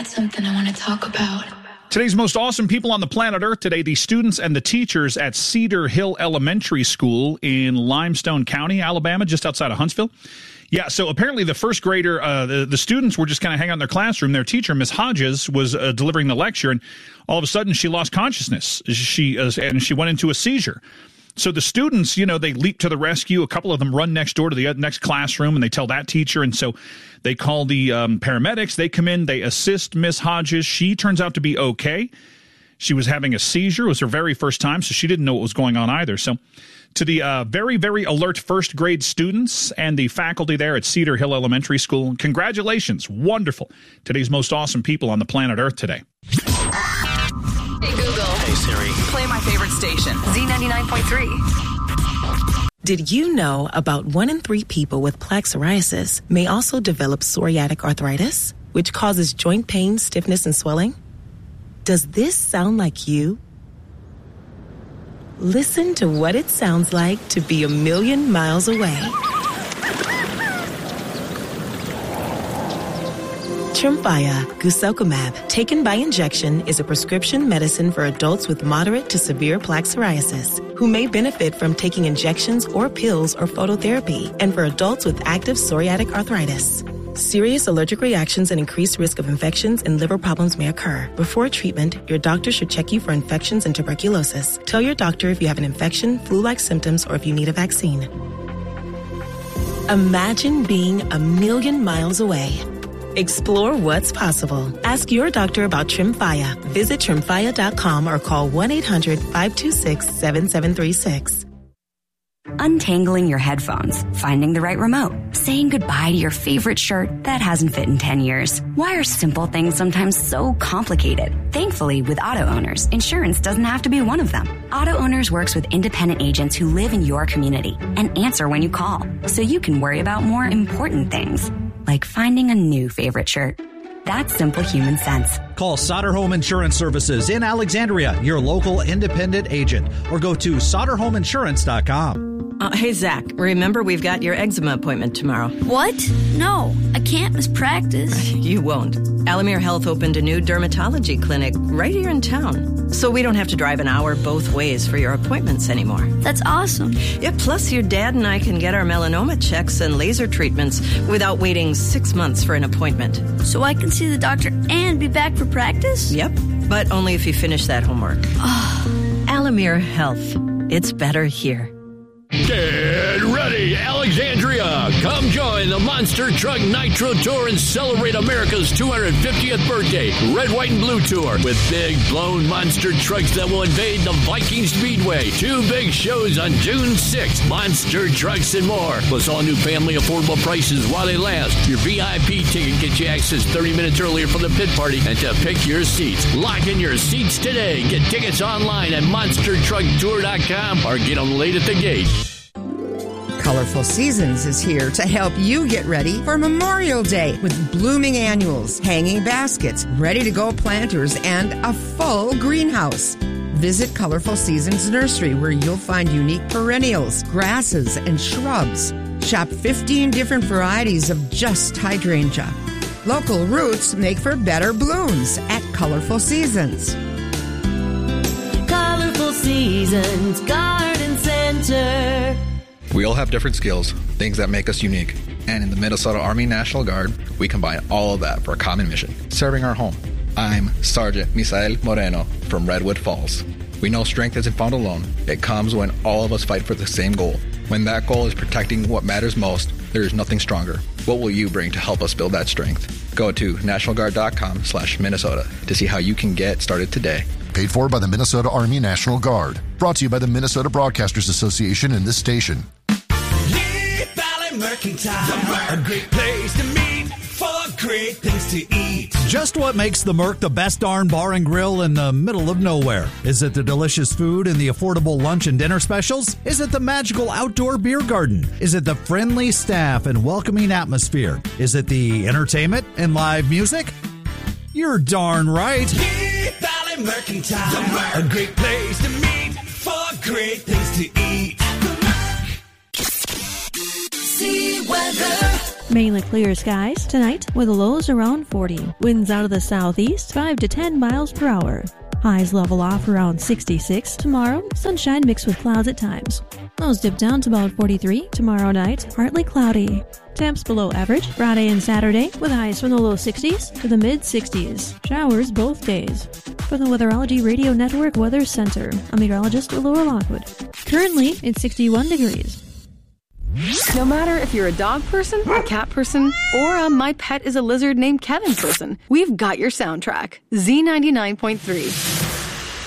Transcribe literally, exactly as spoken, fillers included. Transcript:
something I want to talk about. Today's most awesome people on the planet Earth today, the students and the teachers at Cedar Hill Elementary School in Limestone County, Alabama, just outside of Huntsville. Yeah, so apparently the first grader, uh, the, the students were just kind of hanging out in their classroom. Their teacher, Miss Hodges, was uh, delivering the lecture, and all of a sudden she lost consciousness. She uh, and she went into a seizure. So the students, you know, they leap to the rescue. A couple of them run next door to the next classroom, and they tell that teacher. And so they call the um, paramedics. They come in. They assist Miss Hodges. She turns out to be okay. She was having a seizure. It was her very first time, so she didn't know what was going on either. So to the uh, very, very alert first grade students and the faculty there at Cedar Hill Elementary School, congratulations. Wonderful. Today's most awesome people on the planet Earth today. Hey, Google. Hey, Siri. Play my favorite station, Z ninety-nine point three. Did you know about one in three people with plaque psoriasis may also develop psoriatic arthritis, which causes joint pain, stiffness, and swelling? Does this sound like you? Listen to what it sounds like to be a million miles away. Tremfya guselkumab, taken by injection, is a prescription medicine for adults with moderate to severe plaque psoriasis who may benefit from taking injections or pills or phototherapy, and for adults with active psoriatic arthritis. Serious allergic reactions and increased risk of infections and liver problems may occur. Before treatment, your doctor should check you for infections and tuberculosis. Tell your doctor if you have an infection, flu-like symptoms, or if you need a vaccine. Imagine being a million miles away. Explore what's possible. Ask your doctor about Tremfya. Visit tremfya dot com or call one eight hundred five two six seven seven three six. Untangling your headphones, finding the right remote, saying goodbye to your favorite shirt that hasn't fit in ten years. Why are simple things sometimes so complicated? Thankfully, with Auto Owners, insurance doesn't have to be one of them. Auto Owners works with independent agents who live in your community and answer when you call, so you can worry about more important things, like finding a new favorite shirt. That's simple human sense. Call Sauter Home Insurance Services in Alexandria, your local independent agent, or go to sauter home insurance dot com. Uh, hey, Zach, remember we've got your eczema appointment tomorrow. What? No, I can't miss practice. You won't. Alamere Health opened a new dermatology clinic right here in town, so we don't have to drive an hour both ways for your appointments anymore. That's awesome. Yeah, plus your dad and I can get our melanoma checks and laser treatments without waiting six months for an appointment. So I can see the doctor and be back for practice? Yep, but only if you finish that homework. Alamere Health. It's better here. Get ready, Alexandria! Come join the Monster Truck Nitro Tour and celebrate America's two hundred fiftieth birthday Red, White, and Blue Tour with big, blown monster trucks that will invade the Viking Speedway. Two big shows on June sixth. Monster trucks and more. Plus all new family affordable prices while they last. Your V I P ticket gets you access thirty minutes earlier for the pit party and to pick your seats. Lock in your seats today. Get tickets online at monster truck tour dot com or get them late at the gate. Colorful Seasons is here to help you get ready for Memorial Day with blooming annuals, hanging baskets, ready-to-go planters, and a full greenhouse. Visit Colorful Seasons Nursery, where you'll find unique perennials, grasses, and shrubs. Shop fifteen different varieties of just hydrangea. Local roots make for better blooms at Colorful Seasons. Colorful Seasons Garden Center. We all have different skills, things that make us unique. And in the Minnesota Army National Guard, we combine all of that for a common mission, serving our home. I'm Sergeant Misael Moreno from Redwood Falls. We know strength isn't found alone. It comes when all of us fight for the same goal. When that goal is protecting what matters most, there is nothing stronger. What will you bring to help us build that strength? Go to national guard dot com slash Minnesota to see how you can get started today. Paid for by the Minnesota Army National Guard. Brought to you by the Minnesota Broadcasters Association and this station. Mercantile, a great place to meet for great things to eat. Just what makes the Merc the best darn bar and grill in the middle of nowhere? Is it the delicious food and the affordable lunch and dinner specials? Is it the magical outdoor beer garden? Is it the friendly staff and welcoming atmosphere? Is it the entertainment and live music? You're darn right. Deep Valley Mercantile, a great place to meet for great things to eat. See weather. Mainly clear skies tonight with lows around forty. Winds out of the southeast five to ten miles per hour. Highs level off around sixty-six tomorrow. Sunshine mixed with clouds at times. Lows dip down to about forty-three tomorrow night. Partly cloudy. Temps below average Friday and Saturday with highs from the low sixties to the mid sixties. Showers both days. For the Weatherology Radio Network Weather Center, I'm meteorologist Laura Lockwood. Currently, it's sixty-one degrees. No matter if you're a dog person, a cat person, or a my pet is a lizard named Kevin person, we've got your soundtrack. Z ninety-nine point three.